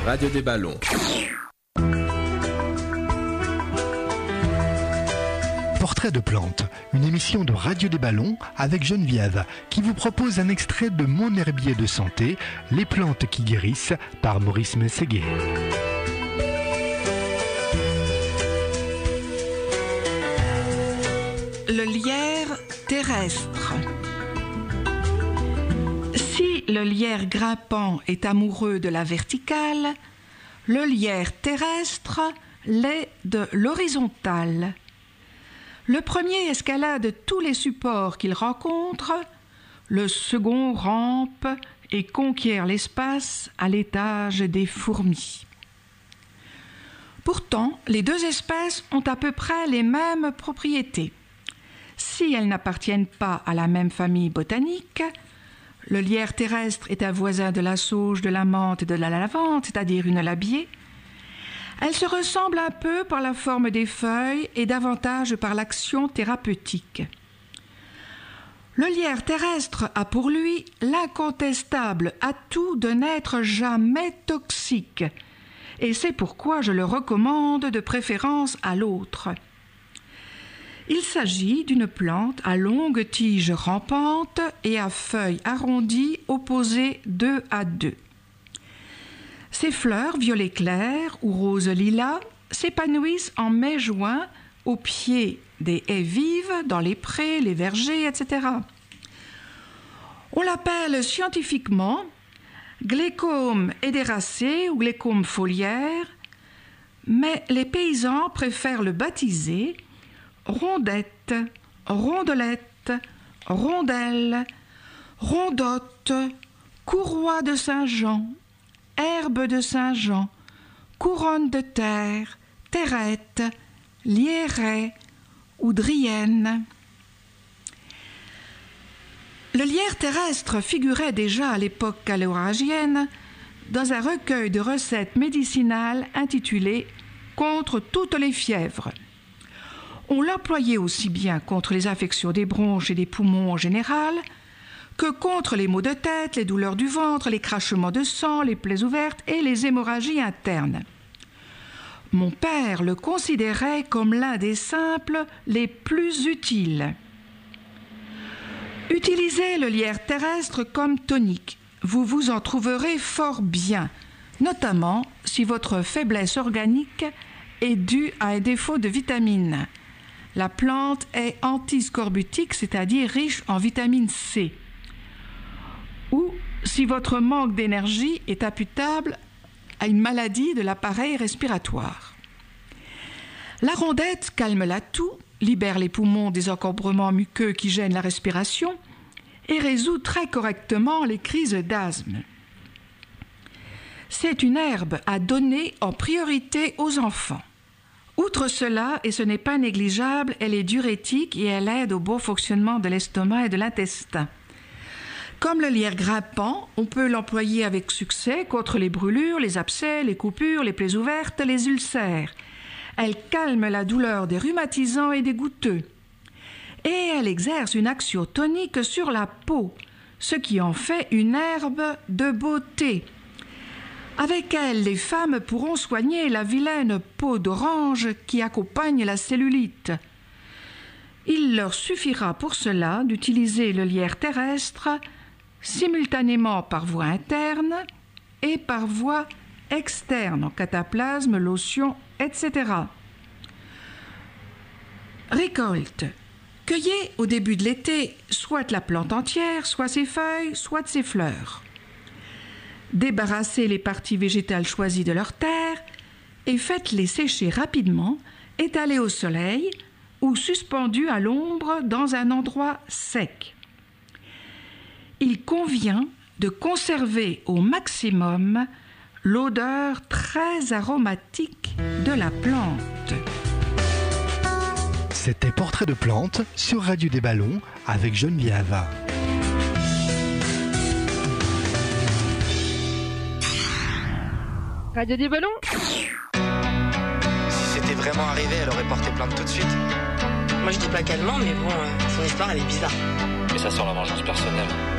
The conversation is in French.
Radio des Ballons. Portrait de plantes, une émission de Radio des Ballons avec Geneviève qui vous propose un extrait de Mon herbier de santé, les plantes qui guérissent par Maurice Mességuet. Le lierre terrestre. Si le lierre grimpant est amoureux de la verticale, le lierre terrestre l'est de l'horizontale. Le premier escalade tous les supports qu'il rencontre, le second rampe et conquiert l'espace à l'étage des fourmis. Pourtant, les deux espèces ont à peu près les mêmes propriétés. Si elles n'appartiennent pas à la même famille botanique, le lierre terrestre est un voisin de la sauge, de la menthe et de la lavande, c'est-à-dire une labiée. Elles se ressemblent un peu par la forme des feuilles et davantage par l'action thérapeutique. Le lierre terrestre a pour lui l'incontestable atout de n'être jamais toxique, et c'est pourquoi je le recommande de préférence à l'autre. Il s'agit d'une plante à longue tige rampante et à feuilles arrondies opposées 2 à 2. Ses fleurs violet clair ou rose lilas s'épanouissent en mai-juin au pied des haies vives, dans les prés, les vergers, etc. On l'appelle scientifiquement Glechum éderacée ou Glechum foliaire, mais les paysans préfèrent le baptiser rondette, rondelette, rondelle, rondotte, courroie de Saint-Jean, herbe de Saint-Jean, couronne de terre, terrette, lierret ou drienne. Le lierre terrestre figurait déjà à l'époque caléoragienne dans un recueil de recettes médicinales intitulé « Contre toutes les fièvres ». On l'employait aussi bien contre les infections des bronches et des poumons en général que contre les maux de tête, les douleurs du ventre, les craquements de sang, les plaies ouvertes et les hémorragies internes. Mon père le considérait comme l'un des simples les plus utiles. Utilisez le lierre terrestre comme tonique. Vous vous en trouverez fort bien, notamment si votre faiblesse organique est due à un défaut de vitamines. La plante est antiscorbutique, c'est-à-dire riche en vitamine C. Ou si votre manque d'énergie est imputable à une maladie de l'appareil respiratoire. La rondette calme la toux, libère les poumons des encombrements muqueux qui gênent la respiration et résout très correctement les crises d'asthme. C'est une herbe à donner en priorité aux enfants. Outre cela, et ce n'est pas négligeable, elle est diurétique et elle aide au bon fonctionnement de l'estomac et de l'intestin. Comme le lierre grimpant, on peut l'employer avec succès contre les brûlures, les abcès, les coupures, les plaies ouvertes, les ulcères. Elle calme la douleur des rhumatisants et des goutteux. Et elle exerce une action tonique sur la peau, ce qui en fait une herbe de beauté. Avec elle, les femmes pourront soigner la vilaine peau d'orange qui accompagne la cellulite. Il leur suffira pour cela d'utiliser le lierre terrestre simultanément par voie interne et par voie externe, en cataplasme, lotion, etc. Récolte. Cueillez au début de l'été soit la plante entière, soit ses feuilles, soit ses fleurs. Débarrassez les parties végétales choisies de leur terre et faites-les sécher rapidement, étalées au soleil ou suspendues à l'ombre dans un endroit sec. Il convient de conserver au maximum l'odeur très aromatique de la plante. C'était Portrait de plantes sur Radio des Ballons avec Geneviève. Radio des Ballons. Si c'était vraiment arrivé, elle aurait porté plainte tout de suite. Moi je dis pas qu'elle ment, mais bon, son histoire elle est bizarre. Mais ça sent la vengeance personnelle.